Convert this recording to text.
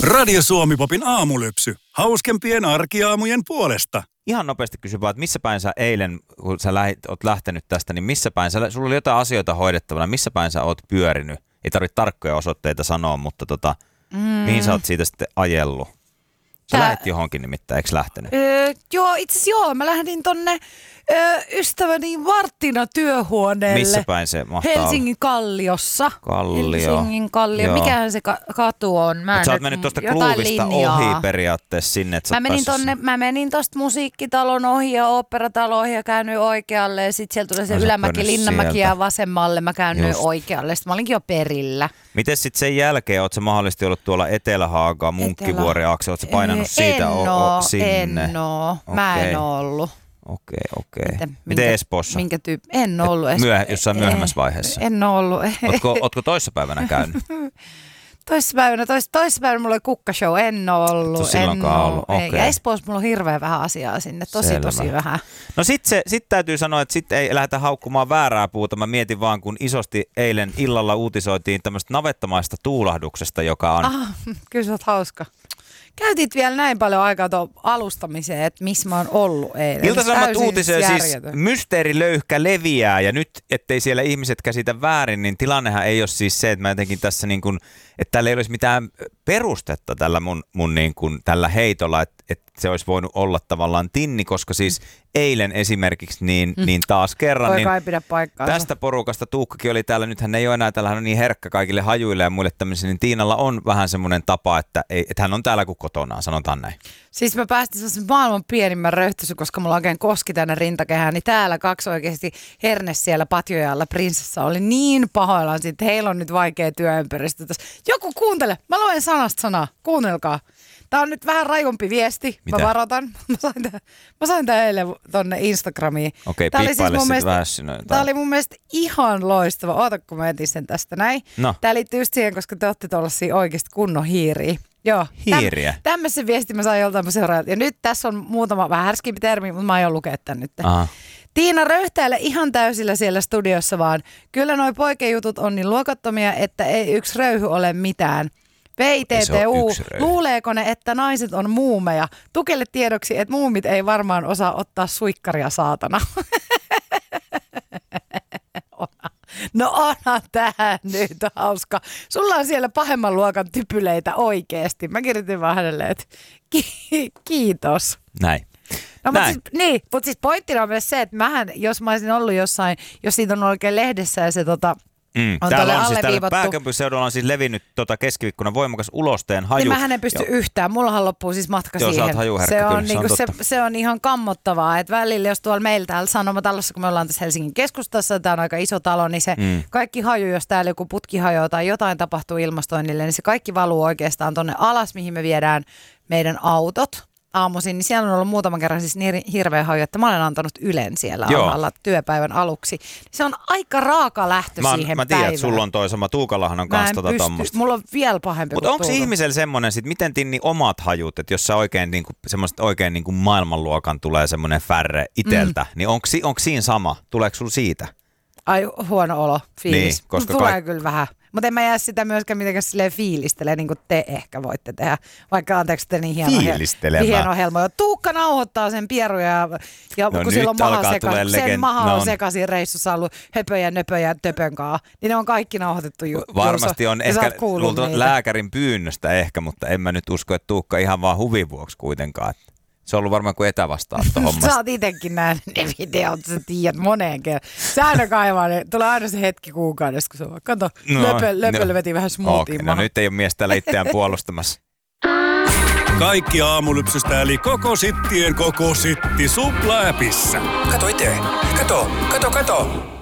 Radio Suomi-popin aamulypsy. Hauskempien arkiaamujen puolesta. Ihan nopeasti kysy vaan, että missä päin sä eilen, kun sä oot lähtenyt tästä, niin missä päin sulla oli jotain asioita hoidettavana, missä päin sä oot pyörinyt? Ei tarvitse tarkkoja osoitteita sanoa, mutta mihin sä oot siitä sitten ajellut? Sä lähdit johonkin nimittäin, eikö lähtenyt? Joo, itse asiassa mä lähdin tonne ystäväni Marttina työhuoneelle. Missä päin se mahtaa Helsingin Kalliossa. Helsingin Kallio. Joo. Mikähän se katu on? Sä oot mennyt tuosta Kluuvista ohi periaatteessa sinne, että mä menin tosta musiikkitalon ohi ja oopperatalon ohi ja käännyin oikealle. Ja sit sieltä tulee se Ylämäki, Linnanmäki ja vasemmalle mä käännyin oikealle. Sitten mä olinkin jo perillä. Miten sitten sen jälkeen, oot sä mahdollisesti ollut tuolla Etelä-Haagaa, Munkkivuori-akse, oot sä painanut siitä sinne? En oo. Mä en oo ollut. Okei. Miten Espoossa? En ollut Espoossa. Jossain myöhemmässä vaiheessa? En ollut. Ootko toissapäivänä käynyt? Toissapäivänä mulla oli kukkashow, en ole ollut. Okay. Ja Espoossa mulla on hirveän vähän asiaa sinne, tosi vähän. No sit täytyy sanoa, että sit ei lähdetä haukkumaan väärää puuta. Mä mietin vaan, kun isosti eilen illalla uutisoitiin tämmöistä navettamaista tuulahduksesta, joka on... Kyllä sä oot hauska. Käytit vielä näin paljon aikaa tuon alustamiseen, että missä mä oon ollut eilen. Ilta-Sanomat uutisoi siis mysteerilöyhkä leviää ja nyt, ettei siellä ihmiset käsitä väärin, niin tilannehan ei ole siis se, että mä jotenkin tässä niin kuin, että täällä ei olisi mitään perustetta tällä mun niin kuin tällä heitolla, että se olisi voinut olla tavallaan tinni, koska siis eilen esimerkiksi niin taas kerran niin tästä porukasta Tuukkakin oli täällä, nythän ei ole enää, täällä hän on niin herkkä kaikille hajuille ja muille tämmöisille, niin Tiinalla on vähän semmoinen tapa, että hän on täällä kuin kotonaan, sanotaan näin. Siis mä päästin sellaisen maailman pienimmän röyhtäisy, koska mulla oikein koski tänne rintakehään, niin täällä kaksi oikeasti herne siellä patjojalla prinsessa oli niin pahoillaan siitä, että heillä on nyt vaikea työympäristö. Joku kuuntele, mä luen sanasta sanaa, kuunnelkaa. Tää on nyt vähän rajumpi viesti, mä varoitan. Mä sain tää eilen tonne Instagramiin. Okei, piippaile sit vähän sinne. Tää oli mun mielestä ihan loistava. Oota, kun mä etin sen tästä näin. No. Tää liittyy just siihen, koska te ootte tollasia oikeesti kunnon hiiriä. Joo. Hiiriä? Tämmöisen viestin mä sain joltain seuraajalta. Ja nyt tässä on muutama vähän härskimpi termi, mutta mä aion lukea tän nyt. Aha. Tiina röyhtäile ihan täysillä siellä studiossa vaan. Kyllä noi poikejutut on niin luokattomia, että ei yksi röyhy ole mitään. VITTU, luuleeko ne, että naiset on muumeja? Tukelle tiedoksi, että muumit ei varmaan osaa ottaa suikkaria saatana. No onhan tähän nyt hauska. Sulla on siellä pahemman luokan typyleitä oikeesti. Mä kirjoitin vaan hänelle, että kiitos. Näin. No, mutta siis pointtina on myös se, että jos mä olisin ollut jossain, jos siitä on oikein lehdessä ja se on täällä on siis täällä pääkaupunkiseudulla on siis levinnyt keskiviikkona voimakas ulosteen haju. Niin mähän en pysty yhtään. Mullahan loppuu siis matka siihen. Sä oot hajuherkkä, se on ihan kammottavaa. Että välillä jos tuolla meillä täällä Sanomatalossa, kun me ollaan tässä Helsingin keskustassa, tämä on aika iso talo, niin se kaikki haju, jos täällä joku putki hajoaa tai jotain tapahtuu ilmastoinnille, niin se kaikki valuu oikeastaan tonne alas, mihin me viedään meidän autot aamuisin, niin siellä on ollut muutaman kerran siis niin hirveä haju, että mä olen antanut Ylen siellä alhaalla työpäivän aluksi. Se on aika raaka lähtö siihen päivään. Mä tiedän, että sulla on toi sama. Tuukallahan on kans tommoista. Mulla on vielä pahempi. Mutta onko ihmisellä semmoinen sit, miten Tinni omat hajut, että jos sä oikein niinku maailmanluokan tulee semmoinen färre iteltä, niin onko siinä sama? Tuleeko sulla siitä? Ai huono olo, fiilis. Niin, koska tulee kyllä vähän. Mutta en mä jää sitä myöskään mitenkään silleen fiilistele, niin kuin te ehkä voitte tehdä. Vaikka anteeksi te niin hieno helmo. Tuukka nauhoittaa sen pieruja ja kun sillä on maha on sekaisin reissussa ollut höpöjä, nöpöjä, töpönkaa. Niin ne on kaikki nauhoitettu Varmasti on ehkä lääkärin pyynnöstä ehkä, mutta en mä nyt usko, että Tuukka ihan vaan huvin vuoksi kuitenkaan. Se on ollut varmaan kuin etävastaanotto hommasta. Sä oot itekin nähnyt ne videot, sä tiedät moneen kerran. Sä aina kaivaa ne, tulee aina se hetki kuukaudessa, kun se on, kato, löpöllä veti vähän smoothie. No nyt ei ole mies täällä itseään puolustamassa. Kaikki aamulypsystä eli koko sitti supla-appissa. Kato itse, kato.